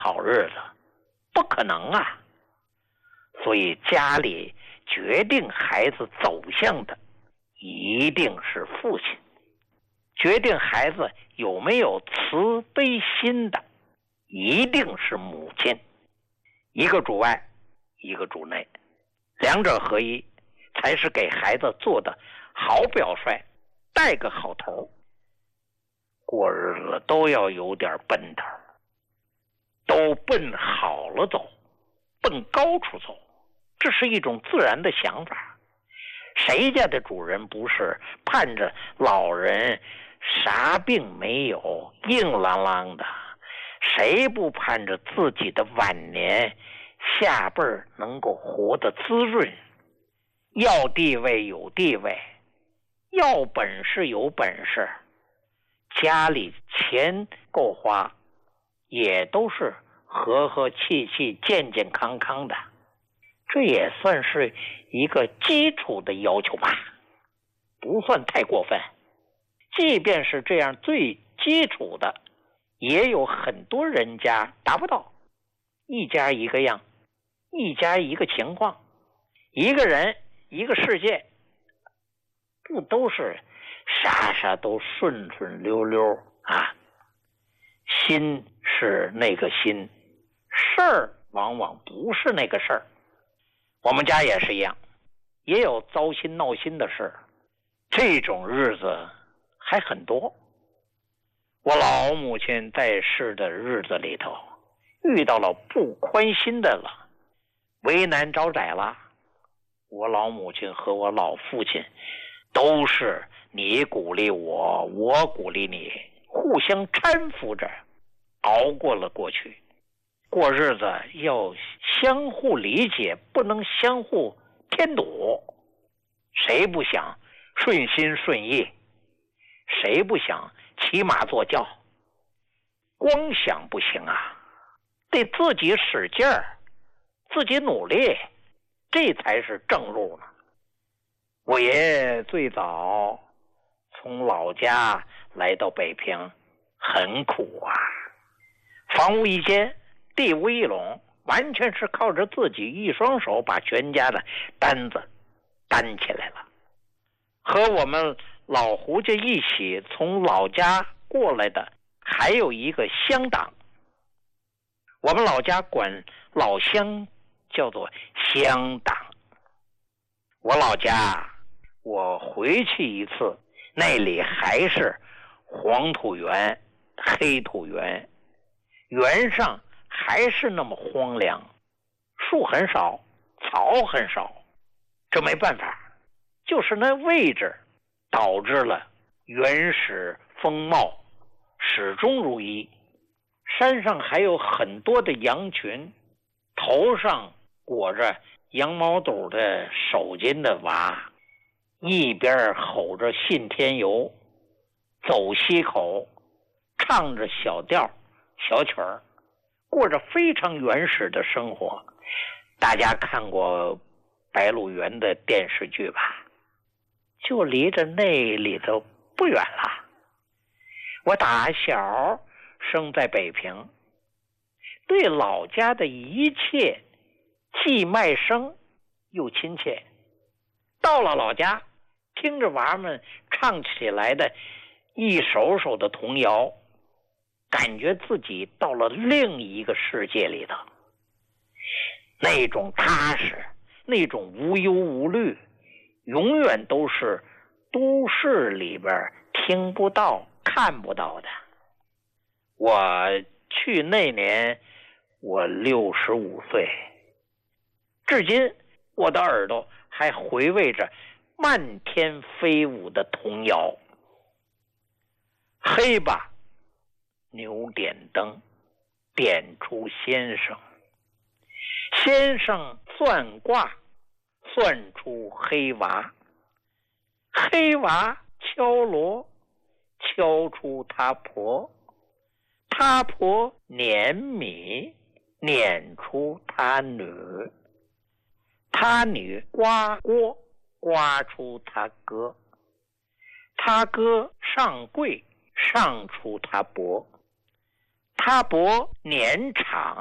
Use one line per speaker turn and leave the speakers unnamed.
好日子，不可能啊。所以家里决定孩子走向的一定是父亲，决定孩子有没有慈悲心的一定是母亲。一个主外，一个主内，两者合一，才是给孩子做的好表率，带个好头。过日子都要有点奔头，都奔好了走，奔高处走，这是一种自然的想法。谁家的主人不是盼着老人啥病没有，硬朗朗的？谁不盼着自己的晚年下辈儿能够活得滋润？要地位有地位，要本事有本事，家里钱够花，也都是和和气气、健健康康的。这也算是一个基础的要求吧，不算太过分。即便是这样最基础的，也有很多人家达不到。一家一个样，一家一个情况，一个人一个世界，不都是啥啥都顺顺溜溜啊？心是那个心，事儿往往不是那个事儿。我们家也是一样，也有糟心闹心的事，这种日子还很多。我老母亲在世的日子里头，遇到了不宽心的了，为难招窄了。我老母亲和我老父亲都是你鼓励我，我鼓励你，互相搀扶着熬过了过去。过日子要相互理解，不能相互添堵。谁不想顺心顺意？谁不想骑马坐轿？光想不行啊，得自己使劲儿，自己努力，这才是正路呢。我爷爷最早从老家来到北平，很苦啊，房屋一间，地无一垄，完全是靠着自己一双手把全家的担子担起来了。和我们老胡家一起从老家过来的还有一个乡党，我们老家管老乡叫做乡党。我老家我回去一次，那里还是黄土原、黑土原，原上还是那么荒凉，树很少，草很少。这没办法，就是那位置导致了原始风貌始终如一。山上还有很多的羊群，头上裹着羊毛肚的手巾的娃，一边吼着信天游，走西口，唱着小调小曲儿，过着非常原始的生活。大家看过白鹿原的电视剧吧？就离着那里头不远了。我打小生在北平，对老家的一切既陌生又亲切。到了老家，听着娃们唱起来的一首首的童谣，感觉自己到了另一个世界里头。那种踏实，那种无忧无虑，永远都是都市里边听不到看不到的。我去那年我65岁，至今我的耳朵还回味着漫天飞舞的童谣。黑吧牛点灯，点出先生，先生算卦，算出黑娃，黑娃敲锣，敲出他婆，他婆碾米，碾出他女，他女刮锅，刮出他哥，他哥上柜，上出他伯， 他博年长，